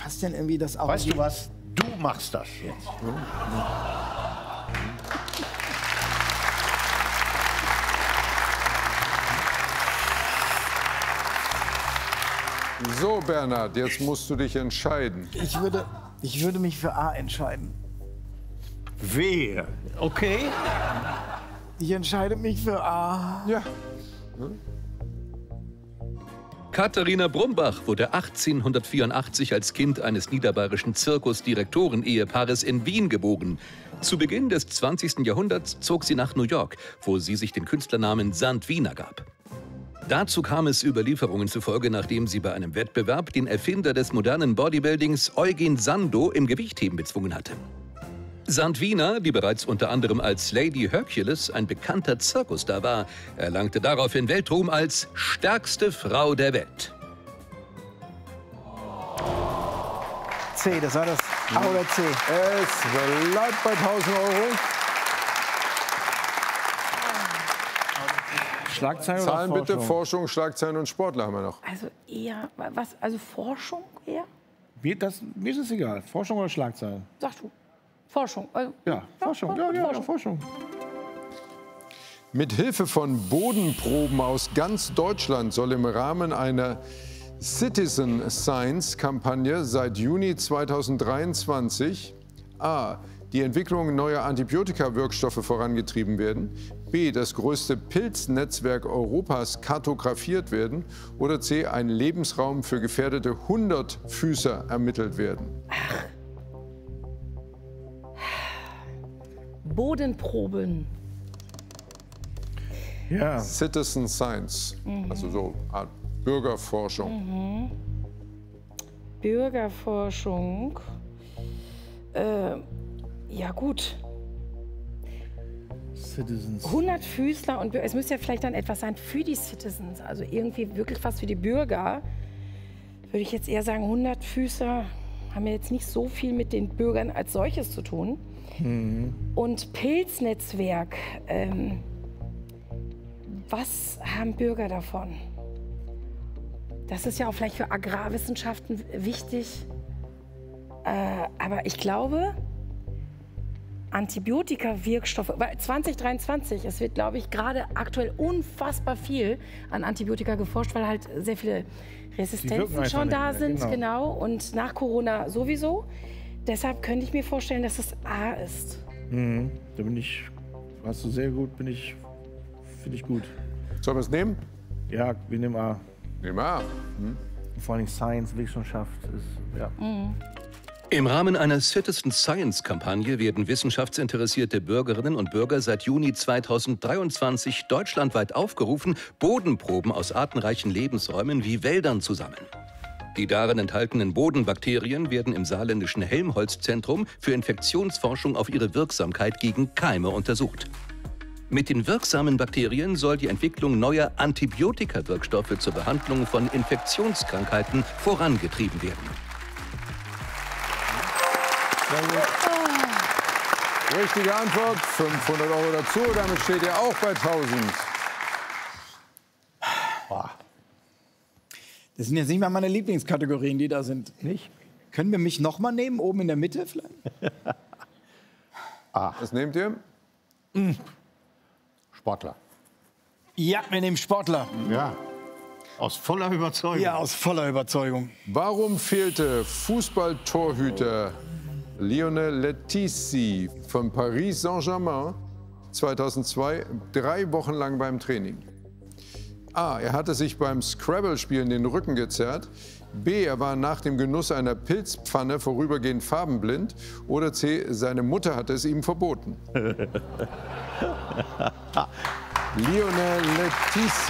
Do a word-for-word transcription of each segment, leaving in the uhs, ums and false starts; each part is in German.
passt denn irgendwie das auch? Weißt du was? Du machst das jetzt. So, Bernhard, jetzt musst du dich entscheiden. Ich würde, ich würde mich für A entscheiden. Wer? Okay. Ich entscheide mich für A. Ja. Katharina Brumbach wurde achtzehnhundertvierundachtzig als Kind eines niederbayerischen Zirkusdirektoren-Ehepaares in Wien geboren. Zu Beginn des zwanzigsten Jahrhunderts zog sie nach New York, wo sie sich den Künstlernamen Sandwina gab. Dazu kam es Überlieferungen zufolge, nachdem sie bei einem Wettbewerb den Erfinder des modernen Bodybuildings Eugen Sandow im Gewichtheben bezwungen hatte. Sandwina, die bereits unter anderem als Lady Hercules ein bekannter Zirkusstar war, erlangte daraufhin Weltruhm als stärkste Frau der Welt. C, das war das A oder C? Es bleibt bei tausend Euro. Schlagzeilen oder Zahlen Forschung? bitte, Forschung, Schlagzeilen und Sportler haben wir noch. Also eher, was, also Forschung eher? Mir, das, mir ist es egal. Forschung oder Schlagzeilen? Sag du. Forschung. Also, Ja, Forschung. Ja, ja, Forschung. ja, Forschung. Mit Hilfe von Bodenproben aus ganz Deutschland soll im Rahmen einer Citizen Science-Kampagne seit Juni zweitausenddreiundzwanzig a. die Entwicklung neuer Antibiotika-Wirkstoffe vorangetrieben werden, b. das größte Pilznetzwerk Europas kartografiert werden oder c. ein Lebensraum für gefährdete Hundertfüßer ermittelt werden. Bodenproben. Ja. Citizen Science, also so Art Bürgerforschung. Bürgerforschung. Äh, ja gut. Citizens. Hundertfüßler und Bürger. Es müsste ja vielleicht dann etwas sein für die Citizens. Also irgendwie wirklich was für die Bürger. Würde ich jetzt eher sagen, Hundertfüßler haben ja jetzt nicht so viel mit den Bürgern als solches zu tun. Mhm. Und Pilznetzwerk. Ähm, was haben Bürger davon? Das ist ja auch vielleicht für Agrarwissenschaften wichtig. Äh, aber ich glaube, Antibiotika-Wirkstoffe, weil zwanzig dreiundzwanzig, es wird, glaube ich, gerade aktuell unfassbar viel an Antibiotika geforscht, weil halt sehr viele Resistenzen einfach schon nicht da mehr, sind, genau. genau. Und nach Corona sowieso. Deshalb könnte ich mir vorstellen, dass es A ist. Mhm. Da bin ich, hast du sehr gut, bin ich, finde ich gut. Sollen wir es nehmen? Ja, wir nehmen A. Nehmen wir A. Vor allem Science, Wissenschaft ist, ja. Im Rahmen einer Citizen Science-Kampagne werden wissenschaftsinteressierte Bürgerinnen und Bürger seit Juni zweitausenddreiundzwanzig deutschlandweit aufgerufen, Bodenproben aus artenreichen Lebensräumen wie Wäldern zu sammeln. Die darin enthaltenen Bodenbakterien werden im saarländischen Helmholtz-Zentrum für Infektionsforschung auf ihre Wirksamkeit gegen Keime untersucht. Mit den wirksamen Bakterien soll die Entwicklung neuer Antibiotika-Wirkstoffe zur Behandlung von Infektionskrankheiten vorangetrieben werden. Richtige Antwort, fünfhundert Euro dazu, damit steht ihr auch bei tausend. Das sind jetzt nicht mal meine Lieblingskategorien, die da sind. Nicht? Können wir mich noch mal nehmen, oben in der Mitte vielleicht? Was nehmt ihr? Sportler. Ja, wir nehmen Sportler. Ja. Aus voller Überzeugung. Ja, aus voller Überzeugung. Warum fehlte Fußballtorhüter Lionel Letizi von Paris Saint-Germain zweitausendzwei drei Wochen lang beim Training? A. Er hatte sich beim Scrabble-Spielen den Rücken gezerrt. B. Er war nach dem Genuss einer Pilzpfanne vorübergehend farbenblind. Oder C. Seine Mutter hatte es ihm verboten. Lionel Letizi.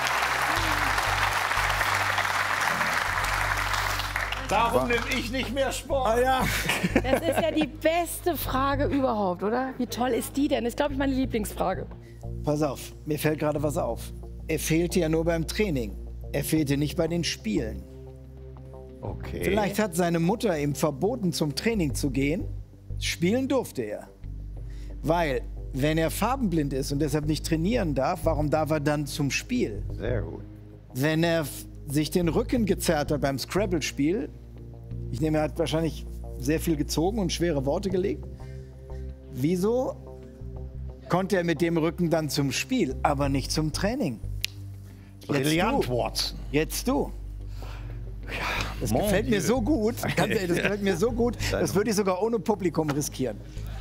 Darum nehme ich nicht mehr Sport. Ah ja. Das ist ja die beste Frage überhaupt, oder? Wie toll ist die denn? Das ist, glaube ich, meine Lieblingsfrage. Pass auf, mir fällt gerade was auf. Er fehlte ja nur beim Training. Er fehlte nicht bei den Spielen. Okay. Vielleicht hat seine Mutter ihm verboten, zum Training zu gehen. Spielen durfte er. Weil, wenn er farbenblind ist und deshalb nicht trainieren darf, warum darf er dann zum Spiel? Sehr gut. Wenn er sich den Rücken gezerrt hat beim Scrabble-Spiel, Ich nehme, er hat wahrscheinlich sehr viel gezogen und schwere Worte gelegt. Wieso konnte er mit dem Rücken dann zum Spiel, aber nicht zum Training? Brillant, Jetzt du. Watson. Jetzt du. Das Mon gefällt mir Dieu. so gut. Ganz ehrlich, das gefällt mir so gut. Das würde ich sogar ohne Publikum riskieren.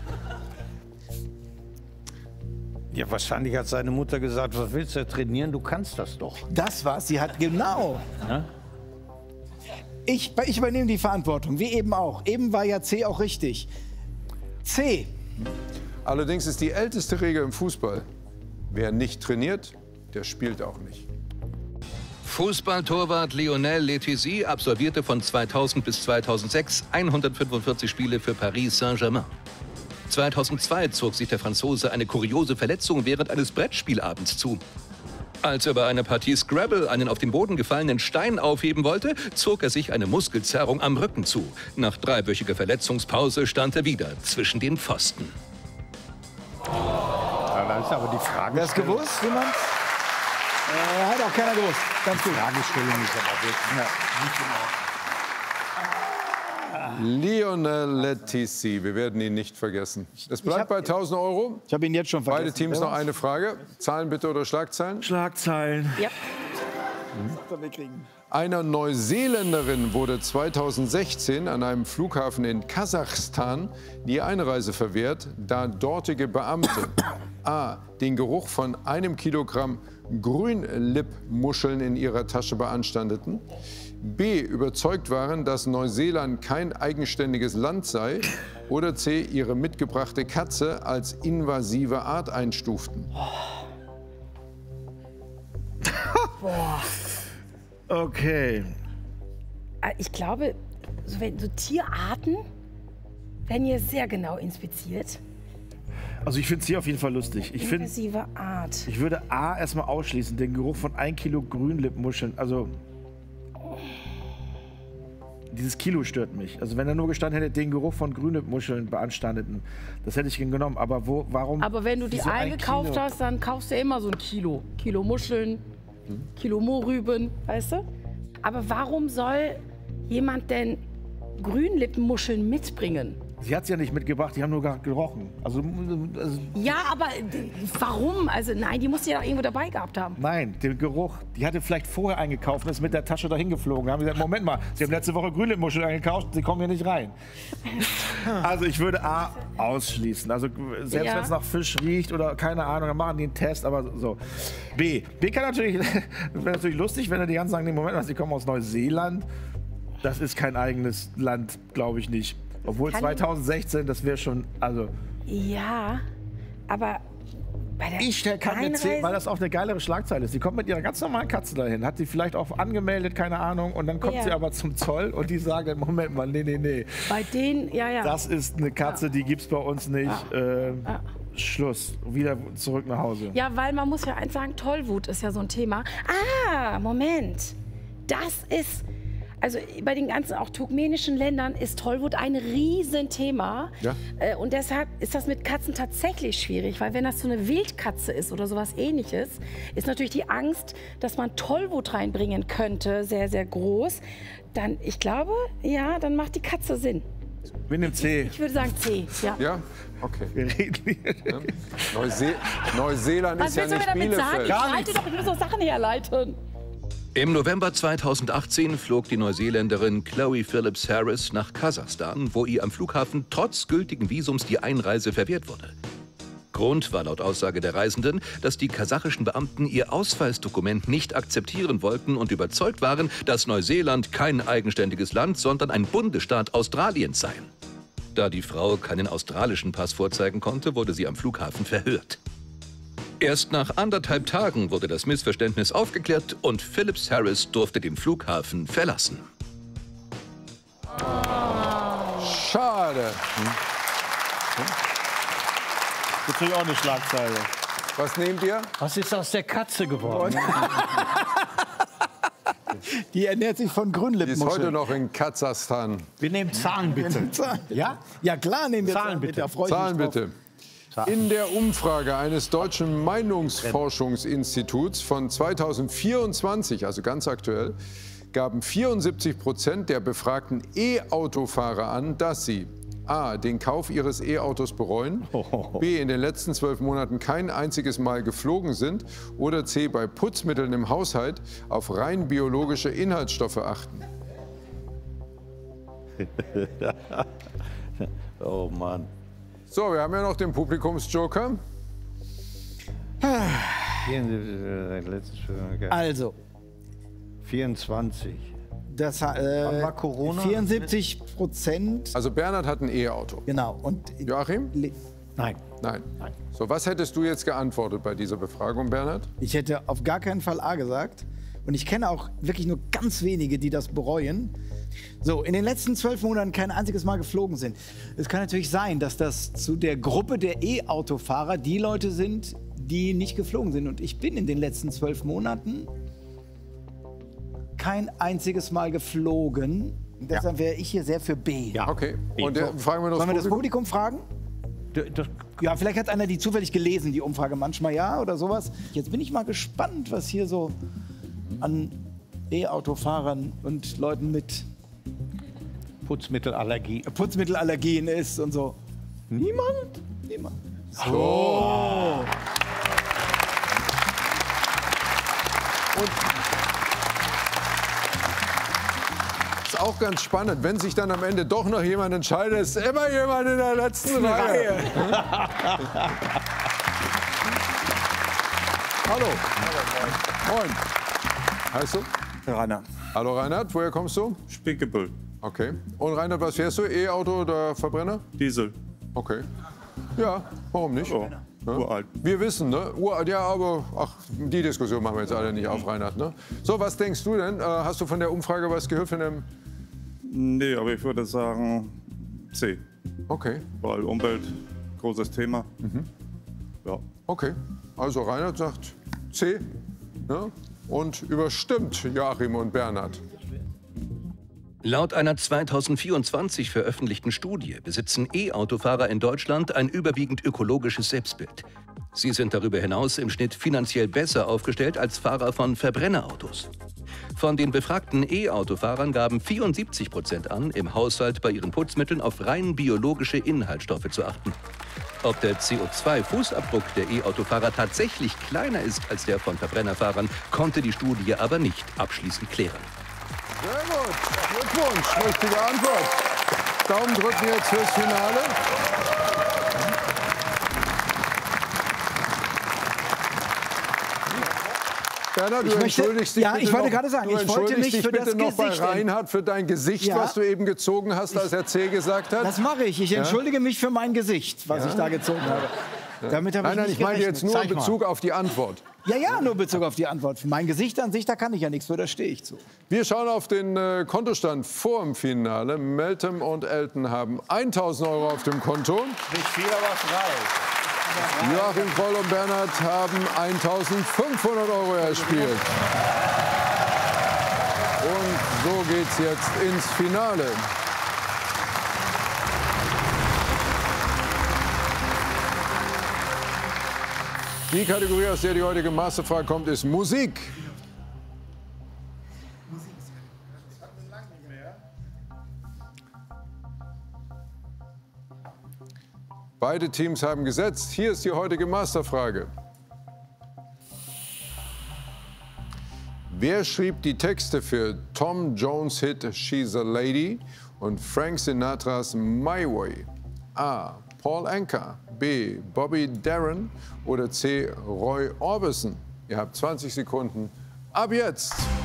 Ja, wahrscheinlich hat seine Mutter gesagt, was willst du trainieren? Du kannst das doch. Das war's. Sie hat genau. Ja? Ich, ich übernehme die Verantwortung, wie eben auch. Eben war ja C auch richtig. C. Allerdings ist die älteste Regel im Fußball: Wer nicht trainiert, der spielt auch nicht. Fußballtorwart Lionel Letizia absolvierte von zweitausend bis zweitausendsechs hundertfünfundvierzig Spiele für Paris Saint-Germain. zweitausendzwei zog sich der Franzose eine kuriose Verletzung während eines Brettspielabends zu. Als er bei einer Partie Scrabble einen auf den Boden gefallenen Stein aufheben wollte, zog er sich eine Muskelzerrung am Rücken zu. Nach dreiwöchiger Verletzungspause stand er wieder zwischen den Pfosten. Ja, da ist aber die Frage. Wer es gewusst, wie man's? Äh, hat auch keiner gewusst. Ganz gut. Fragestellung ist aber wirklich nicht Lionel Letizia, wir werden ihn nicht vergessen. Es bleibt hab- bei tausend Euro. Ich habe ihn jetzt schon vergessen. Beide Teams noch eine Frage. Zahlen bitte oder Schlagzeilen? Schlagzeilen. Ja. Wir kriegen. Einer Neuseeländerin wurde zweitausendsechzehn an einem Flughafen in Kasachstan die Einreise verwehrt, da dortige Beamte a. den Geruch von einem Kilogramm Grünlippmuscheln in ihrer Tasche beanstandeten, b. überzeugt waren, dass Neuseeland kein eigenständiges Land sei, oder c. ihre mitgebrachte Katze als invasive Art einstuften. Okay. Äh, Ich glaube, so, wenn, so Tierarten werden hier sehr genau inspiziert. Also ich finde es hier auf jeden Fall lustig. Ich finde, Invasive Art. ich würde A erstmal ausschließen, den Geruch von ein Kilo Grünlippmuscheln. Also dieses Kilo stört mich. Also wenn er nur gestanden hätte, den Geruch von Grünlippmuscheln beanstandeten, das hätte ich gern genommen. Aber wo, warum? Aber wenn du die wieso ein eingekauft Kilo? hast, dann kaufst du ja immer so ein Kilo. Kilo Muscheln, Kilo Mohrrüben, weißt du? Aber warum soll jemand denn Grünlippenmuscheln mitbringen? Sie hat es ja nicht mitgebracht, die haben nur gar gerochen. Also, also Ja, aber d- warum? Also nein, die muss sie ja irgendwo dabei gehabt haben. nein, den Geruch. Die hatte vielleicht vorher eingekauft und ist mit der Tasche dahin geflogen. Da haben sie gesagt, Moment mal, Sie haben letzte Woche Grünlippmuscheln eingekauft, Sie kommen hier nicht rein. Also ich würde A ausschließen. Also selbst Ja. wenn es nach Fisch riecht oder keine Ahnung, dann machen die einen Test, aber so. B. B kann natürlich, wäre natürlich lustig, wenn er die ganzen sagen, nee, Moment mal, Sie kommen aus Neuseeland. Das ist kein eigenes Land, glaube ich nicht. Obwohl Kann- zweitausendsechzehn, das wäre schon, also Ja, aber bei der ich kann mir zählen, Einreise- weil das auch eine geilere Schlagzeile ist. Sie kommt mit ihrer ganz normalen Katze dahin, hat sie vielleicht auch angemeldet, keine Ahnung, und dann kommt Ja. sie aber zum Zoll und die sagen, Moment mal, nee, nee, nee, Bei denen, ja, ja. das ist eine Katze, die gibt's bei uns nicht. Äh, Schluss, wieder zurück nach Hause. Ja, weil man muss ja eins sagen, Tollwut ist ja so ein Thema. Ah, Moment. Das ist, also bei den ganzen auch turkmenischen Ländern ist Tollwut ein Riesenthema. Ja. Äh, Und deshalb ist das mit Katzen tatsächlich schwierig, weil wenn das so eine Wildkatze ist oder sowas ähnliches, ist natürlich die Angst, dass man Tollwut reinbringen könnte, sehr, sehr groß. Dann, ich glaube, ja, dann macht die Katze Sinn. Wir nehmen C. Ich würde sagen C, ja. Ja? Okay. Wir reden hier. Neuse Neuseeland Was ist ja willst du mir nicht damit sagen? Bielefeld. Ich leite doch, ich muss doch Sachen herleiten. Im November zweitausendachtzehn flog die Neuseeländerin Chloe Phillips Harris nach Kasachstan, wo ihr am Flughafen trotz gültigen Visums die Einreise verwehrt wurde. Grund war laut Aussage der Reisenden, dass die kasachischen Beamten ihr Ausweisdokument nicht akzeptieren wollten und überzeugt waren, dass Neuseeland kein eigenständiges Land, sondern ein Bundesstaat Australiens sei. Da die Frau keinen australischen Pass vorzeigen konnte, wurde sie am Flughafen verhört. Erst nach anderthalb Tagen wurde das Missverständnis aufgeklärt und Phillips Harris durfte den Flughafen verlassen. Schade. Jetzt will ich auch eine Schlagzeile. Was nehmt ihr? Was ist aus der Katze geworden? Die ernährt sich von Die ist Grünlippmuscheln. heute noch in Kasachstan. Wir nehmen Zahlen bitte. Zahlen. Ja? Ja klar, nehmen wir Zahlen Zahlen bitte. bitte. Da freue ich Zahlen mich drauf. bitte. In der Umfrage eines deutschen Meinungsforschungsinstituts von zweitausendvierundzwanzig, also ganz aktuell, gaben vierundsiebzig Prozent der befragten E-Autofahrer an, dass sie A. den Kauf ihres E-Autos bereuen, B. in den letzten zwölf Monaten kein einziges Mal geflogen sind oder C. bei Putzmitteln im Haushalt auf rein biologische Inhaltsstoffe achten. Oh Mann. So, wir haben ja noch den Publikumsjoker. Also, vierundzwanzig. das Wann äh, war Corona? vierundsiebzig Prozent. Also Bernhard hat ein E-Auto. Genau. Und Joachim? Le- Nein. Nein. So, was hättest du jetzt geantwortet bei dieser Befragung, Bernhard? Ich hätte auf gar keinen Fall A gesagt. Und ich kenne auch wirklich nur ganz wenige, die das bereuen. So, in den letzten zwölf Monaten kein einziges Mal geflogen sind. Es kann natürlich sein, dass das zu der Gruppe der E-Autofahrer die Leute sind, die nicht geflogen sind. Und ich bin in den letzten zwölf Monaten kein einziges Mal geflogen. Und deshalb wäre ich hier sehr für B. Ja. Okay. Und der, fragen wir noch Sollen wir das das Publikum? Publikum fragen? D- Das, Ja, vielleicht hat einer die zufällig gelesen, die Umfrage manchmal ja oder sowas. Jetzt bin ich mal gespannt, was hier so an E-Autofahrern und Leuten mit Putzmittelallergie. Putzmittelallergien ist und so. Niemand? Niemand. So. Und ist auch ganz spannend, wenn sich dann am Ende doch noch jemand entscheidet, ist immer jemand in der letzten Reihe. Hallo. Moin. Heißt du? Rainer. Hallo Reinhard, woher kommst du? Spinkebüll. Okay. Und Reinhard, was fährst du? E-Auto oder Verbrenner? Diesel. Okay. Ja, warum nicht? Oh, Ja. uralt. Wir wissen, ne? Uralt, ja, aber ach, die Diskussion machen wir jetzt alle nicht auf, Reinhard. Ne? So, was denkst du denn? Äh, hast du von der Umfrage was gehört von dem? Nee, aber ich würde sagen C. Okay, Weil Umwelt, großes Thema. Ja. okay. Also Reinhard sagt C. Ne? Und überstimmt Joachim und Bernhard. Laut einer zweitausendvierundzwanzig veröffentlichten Studie besitzen E-Autofahrer in Deutschland ein überwiegend ökologisches Selbstbild. Sie sind darüber hinaus im Schnitt finanziell besser aufgestellt als Fahrer von Verbrennerautos. Von den befragten E-Autofahrern gaben vierundsiebzig Prozent an, im Haushalt bei ihren Putzmitteln auf rein biologische Inhaltsstoffe zu achten. Ob der C O zwei Fußabdruck der E-Autofahrer tatsächlich kleiner ist als der von Verbrennerfahrern, konnte die Studie aber nicht abschließend klären. Sehr gut. Glückwunsch. Richtige Antwort. Daumen drücken jetzt fürs Finale. Bernhard, du Ich möchte- entschuldigst dich ja, bitte ich wollte noch, gerade sagen, du ich wollte entschuldigst mich dich für bitte das noch bei Gesicht- Reinhard für dein Gesicht, Ja. was du eben gezogen hast, als er C gesagt hat. Das mache ich. Ich entschuldige mich für mein Gesicht, was ich da gezogen habe. Damit habe ich Nein, nein, nicht ich meine gerechnet. jetzt nur in Zeig mal. Bezug auf die Antwort. Ja, ja, nur Bezug auf die Antwort. Für mein Gesicht an sich, da kann ich ja nichts für, da stehe ich zu. Wir schauen auf den äh, Kontostand vor dem Finale. Meltem und Elton haben tausend Euro auf dem Konto. Nicht viel, aber frei. Joachim Kroll und Bernhard haben eintausendfünfhundert Euro erspielt. Und so geht's jetzt ins Finale. Die Kategorie, aus der die heutige Masterfrage kommt, ist Musik. Beide Teams haben gesetzt. Hier ist die heutige Masterfrage. Wer schrieb die Texte für Tom Jones' Hit She's a Lady und Frank Sinatras My Way? A. Paul Anka, B. Bobby Darin oder C. Roy Orbison? Ihr habt zwanzig Sekunden. Ab jetzt!